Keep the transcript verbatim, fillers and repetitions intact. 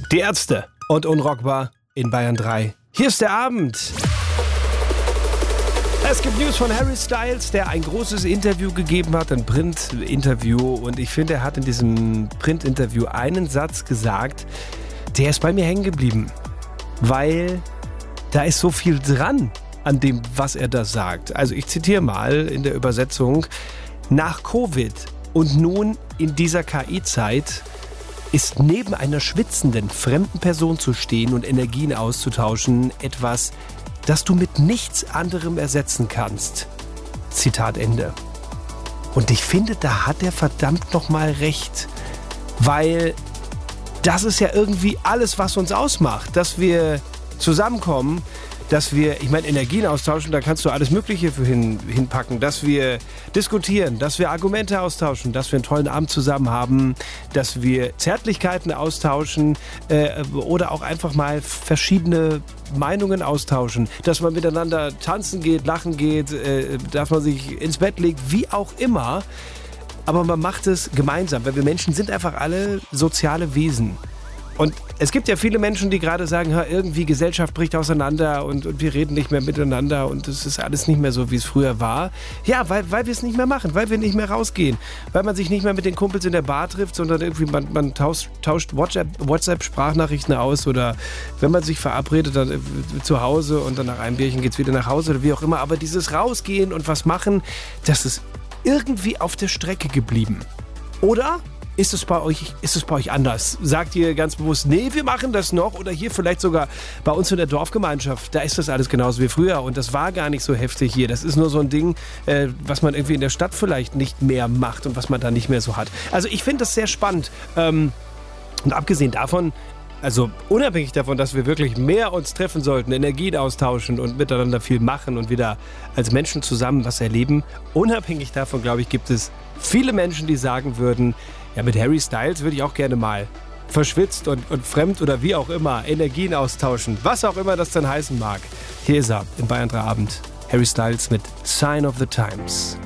Die Ärzte und Unrockbar in Bayern drei. Hier ist der Abend. Es gibt News von Harry Styles, der ein großes Interview gegeben hat, ein Print-Interview. Und ich finde, er hat in diesem Print-Interview einen Satz gesagt, der ist bei mir hängen geblieben. Weil da ist so viel dran an dem, was er da sagt. Also ich zitiere mal in der Übersetzung. Nach Covid und nun in dieser K I-Zeit ist neben einer schwitzenden, fremden Person zu stehen und Energien auszutauschen etwas, das du mit nichts anderem ersetzen kannst. Zitat Ende. Und ich finde, da hat er verdammt nochmal recht. Weil das ist ja irgendwie alles, was uns ausmacht. Dass wir zusammenkommen, dass wir, ich meine, Energien austauschen, da kannst du alles Mögliche für hin, hinpacken, dass wir diskutieren, dass wir Argumente austauschen, dass wir einen tollen Abend zusammen haben, dass wir Zärtlichkeiten austauschen äh, oder auch einfach mal verschiedene Meinungen austauschen, dass man miteinander tanzen geht, lachen geht, äh, dass man sich ins Bett legt, wie auch immer. Aber man macht es gemeinsam, weil wir Menschen sind einfach alle soziale Wesen. Und es gibt ja viele Menschen, die gerade sagen, irgendwie Gesellschaft bricht auseinander und, und wir reden nicht mehr miteinander und es ist alles nicht mehr so, wie es früher war. Ja, weil, weil wir es nicht mehr machen, weil wir nicht mehr rausgehen, weil man sich nicht mehr mit den Kumpels in der Bar trifft, sondern irgendwie man, man tauscht, tauscht WhatsApp, WhatsApp-Sprachnachrichten aus oder wenn man sich verabredet dann äh, zu Hause und dann nach einem Bierchen geht es wieder nach Hause oder wie auch immer. Aber dieses Rausgehen und was machen, das ist irgendwie auf der Strecke geblieben. Oder? Ist es bei euch, ist es bei euch anders? Sagt ihr ganz bewusst, nee, wir machen das noch? Oder hier vielleicht sogar bei uns in der Dorfgemeinschaft, da ist das alles genauso wie früher und das war gar nicht so heftig hier. Das ist nur so ein Ding, äh, was man irgendwie in der Stadt vielleicht nicht mehr macht und was man da nicht mehr so hat. Also ich finde das sehr spannend. Ähm, und abgesehen davon, also unabhängig davon, dass wir wirklich mehr uns treffen sollten, Energien austauschen und miteinander viel machen und wieder als Menschen zusammen was erleben, unabhängig davon, glaube ich, gibt es viele Menschen, die sagen würden, ja, mit Harry Styles würde ich auch gerne mal verschwitzt und, und fremd oder wie auch immer Energien austauschen. Was auch immer das dann heißen mag. Hier ist er im Bayern drei Abend. Harry Styles mit Sign of the Times.